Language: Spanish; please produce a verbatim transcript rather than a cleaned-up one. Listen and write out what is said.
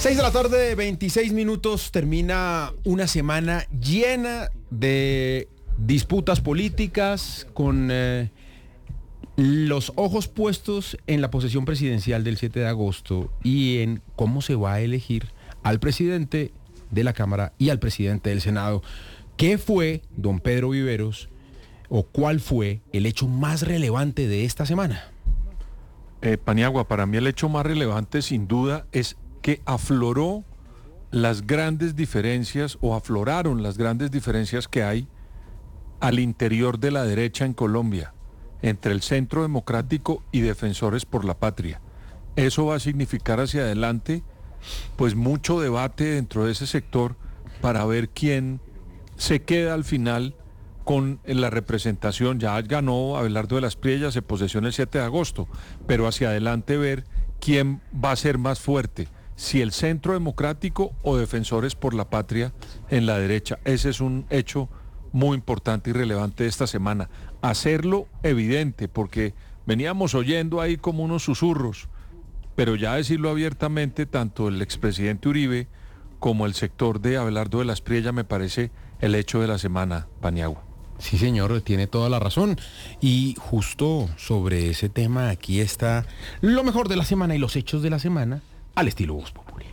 seis de la tarde, veintiséis minutos, termina una semana llena de disputas políticas con eh, los ojos puestos en la posesión presidencial del siete de agosto y en cómo se va a elegir al presidente de la Cámara y al presidente del Senado. ¿Qué fue, don Pedro Viveros, o cuál fue el hecho más relevante de esta semana? Eh, Paniagua, para mí el hecho más relevante sin duda es que afloró las grandes diferencias o afloraron las grandes diferencias que hay al interior de la derecha en Colombia, entre el Centro Democrático y Defensores por la Patria. Eso va a significar hacia adelante pues mucho debate dentro de ese sector para ver quién se queda al final con la representación. Ya ganó Abelardo de las Priellas, se posesionó el siete de agosto, pero hacia adelante ver quién va a ser más fuerte, si el Centro Democrático o Defensores por la Patria en la derecha. Ese es un hecho muy importante y relevante de esta semana. Hacerlo evidente, porque veníamos oyendo ahí como unos susurros, pero ya decirlo abiertamente, tanto el expresidente Uribe como el sector de Abelardo de las Priellas me parece el hecho de la semana, Paniagua. Sí, señor, tiene toda la razón. Y justo sobre ese tema, aquí está lo mejor de la semana y los hechos de la semana al estilo Voz Populi.